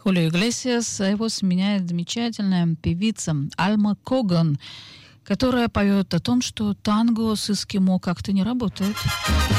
Хулио Иглесиас, а его сменяет замечательная певица Альма Коган, которая поет о том, что танго с эскимо как-то не работает.